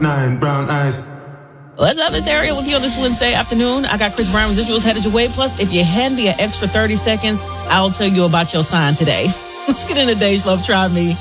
9 brown eyes. What's up? It's Ariel with you on this Wednesday afternoon. I got Chris Brown Residuals headed your way. Plus, if you hand me an extra 30 seconds, I'll tell you about your sign today. Let's get into Dave's Love Try Me.